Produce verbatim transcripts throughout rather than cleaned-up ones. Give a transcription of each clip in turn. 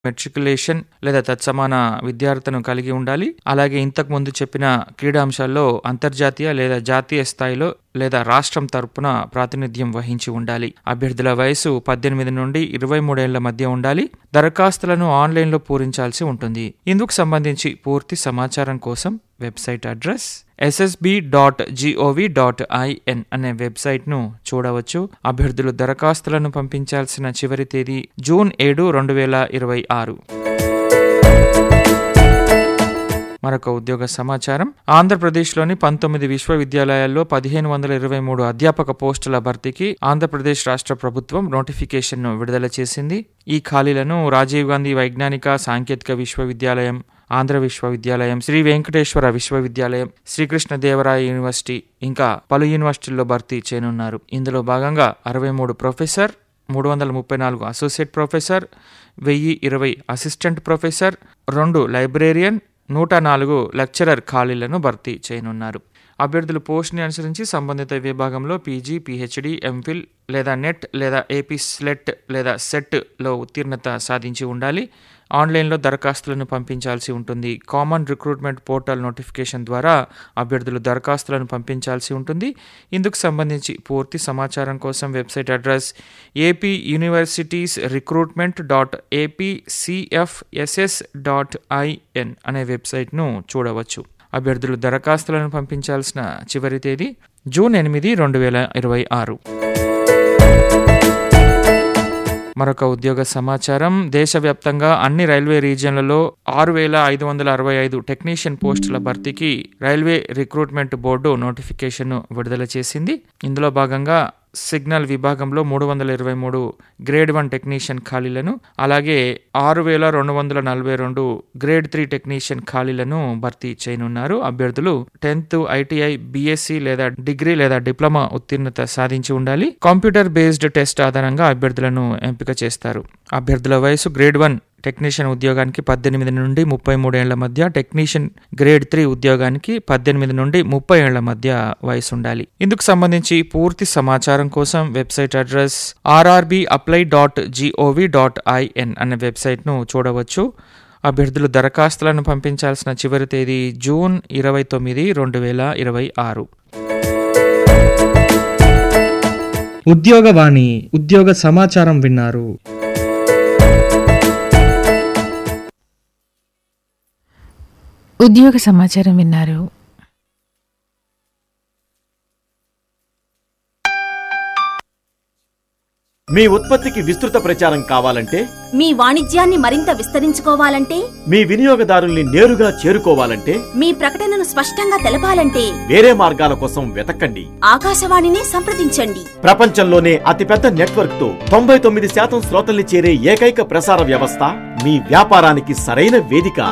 Matriculation లేదా తత్సమాన విద్యార్హతను కలిగి ఉండాలి. అలాగే ఇంతకు ముందు చెప్పిన క్రీడాంశాల్లో అంతర్జాతీయ లేదా జాతీయ స్థాయిలో లేదా రాష్ట్రం తరపున ప్రాతినిధ్యం వహించి ఉండాలి. అభ్యర్థుల వయసు పద్దెనిమిది నుండి ఇరవై మూడేళ్ల మధ్య ఉండాలి. దరఖాస్తులను ఆన్లైన్లో పూరించాల్సి ఉంటుంది. ఇందుకు సంబంధించి పూర్తి సమాచారం కోసం website address SSB dot GOV dot IN అనే వెబ్సైట్ను చూడవచ్చు. అభ్యర్థులు దరఖాస్తులను పంపించాల్సిన చివరి తేదీ జూన్ ఏడు రెండు వేల ఇరవై ఆరు. మరొక ఉద్యోగ సమాచారం. ఆంధ్రప్రదేశ్లోని పంతొమ్మిది విశ్వవిద్యాలయాల్లో పదిహేను వందల ఇరవై మూడు అధ్యాపక పోస్టుల భర్తీకి ఆంధ్రప్రదేశ్ రాష్ట్ర ప్రభుత్వం నోటిఫికేషన్ను విడుదల చేసింది. ఈ ఖాళీలను రాజీవ్ గాంధీ వైజ్ఞానిక సాంకేతిక విశ్వవిద్యాలయం, ఆంధ్ర విశ్వవిద్యాలయం, శ్రీ వెంకటేశ్వర విశ్వవిద్యాలయం, శ్రీకృష్ణదేవరాయ యూనివర్సిటీ ఇంకా పలు యూనివర్సిటీల్లో భర్తీ చేయనున్నారు. ఇందులో భాగంగా అరవై మూడు ప్రొఫెసర్, మూడు వందల ముప్పై నాలుగు అసోసియేట్ ప్రొఫెసర్, వెయ్యి ఇరవై అసిస్టెంట్ ప్రొఫెసర్, రెండు లైబ్రేరియన్, నూట నాలుగు లెక్చరర్ ఖాళీలను భర్తీ చేయనున్నారు. అభ్యర్థులు పోస్ట్ని అనుసరించి సంబంధిత విభాగంలో పీజీ, పీహెచ్డీ, ఎంఫిల్ లేదా నెట్ లేదా ఏపీ స్లెట్ లేదా సెట్లో ఉత్తీర్ణత సాధించి ఉండాలి. ఆన్లైన్లో దరఖాస్తులను పంపించాల్సి ఉంటుంది. కామన్ రిక్రూట్మెంట్ పోర్టల్ నోటిఫికేషన్ ద్వారా అభ్యర్థులు దరఖాస్తులను పంపించాల్సి ఉంటుంది. ఇందుకు సంబంధించి పూర్తి సమాచారం కోసం website address AP universities recruitment dot APCFSS dot IN అనే వెబ్సైట్ను చూడవచ్చు. అభ్యర్థులు దరఖాస్తులను పంపించాల్సిన చివరి తేదీ జూన్ ఎనిమిది రెండు వేల ఇరవై ఆరు. మరొక ఉద్యోగ సమాచారం. దేశవ్యాప్తంగా అన్ని రైల్వే రీజియన్లలో ఆరు వేల ఐదు వందల అరవై ఐదు టెక్నీషియన్ పోస్టుల భర్తీకి రైల్వే రిక్రూట్మెంట్ బోర్డు నోటిఫికేషన్ విడుదల చేసింది. ఇందులో భాగంగా సిగ్నల్ విభాగంలో మూడు వందల ఇరవై మూడు గ్రేడ్ వన్ టెక్నీషియన్ ఖాళీలను, అలాగే ఆరు వేల రెండు వందల నలభై రెండు గ్రేడ్ త్రీ టెక్నీషియన్ ఖాళీలను భర్తీ చేయనున్నారు. అభ్యర్థులు టెన్త్, ఐటీఐ, బీఎస్సీ లేదా డిగ్రీ లేదా డిప్లొమా ఉత్తీర్ణత సాధించి ఉండాలి. కంప్యూటర్ బేస్డ్ టెస్ట్ ఆధారంగా అభ్యర్థులను ఎంపిక చేస్తారు. అభ్యర్థుల వయసు గ్రేడ్ వన్ టెక్నీషియన్ ఉద్యోగానికి పద్దెనిమిది నుండి ముప్పై మూడు ఏళ్ల మధ్య, టెక్నీషియన్ గ్రేడ్ త్రీ ఉద్యోగానికి పద్దెనిమిది నుండి ముప్పై ఏళ్ల మధ్య వయసు ఉండాలి. ఇందుకు సంబంధించి పూర్తి సమాచారం కోసం website address RRB apply dot GOV dot IN అనే వెబ్సైట్ను చూడవచ్చు. అభ్యర్థులు దరఖాస్తులను పంపించాల్సిన చివరి తేదీ జూన్ ఇరవై తొమ్మిది రెండు వేల ఇరవై ఆరు. ఉద్యోగవాణి ఉద్యోగ సమాచారం విన్నారు. ఉద్యోగ సమాచారం విన్నారు. మీ ఉత్పత్తికి విస్తృత ప్రచారం కావాలంటే, మీ వాణిజ్యాన్ని మరింత విస్తరించుకోవాలంటే, మీ వినియోగదారుల్ని నేరుగా చేరుకోవాలంటే, మీ ప్రకటనను స్పష్టంగా తెలపాలంటే వేరే మార్గాల కోసం వెతకండి. ఆకాశవాణిని సంప్రదించండి. ప్రపంచంలోనే అతిపెద్ద నెట్వర్క్ తో తొంభై తొమ్మిది శాతం శ్రోతల్ని చేరే ఏకైక ప్రసార వ్యవస్థ మీ వ్యాపారానికి సరైన వేదిక.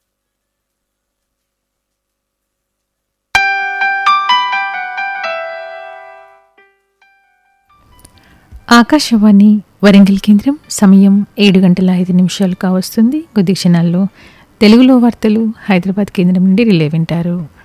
ఆకాశవాణి వరంగల్ కేంద్రం. సమయం ఏడు గంటల ఐదు నిమిషాలు కావస్తుంది. కొద్ది క్షణాల్లో తెలుగులో వార్తలు హైదరాబాద్ కేంద్రం నుండి రిలే వింటారు.